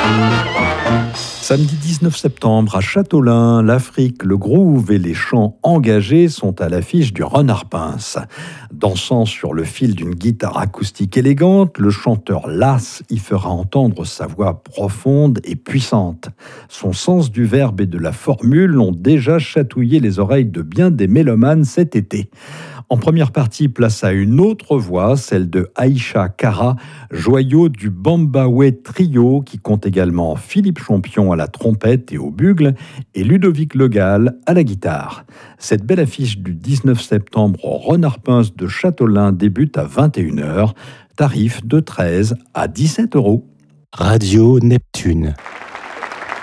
Samedi 19 septembre à Châteaulin, l'Afrique, le groove et les chants engagés sont à l'affiche du Renard Pince. Dansant sur le fil d'une guitare acoustique élégante, le chanteur Las y fera entendre sa voix profonde et puissante. Son sens du verbe et de la formule ont déjà chatouillé les oreilles de bien des mélomanes cet été. En première partie, place à une autre voix, celle de Aïcha Kara, joyau du Bambawé Trio, qui compte également Philippe Champion à la trompette et au bugle, et Ludovic Legal à la guitare. Cette belle affiche du 19 septembre au Renard Pince de Châteaulin débute à 21h, tarif de 13 à 17 €. Radio Neptune.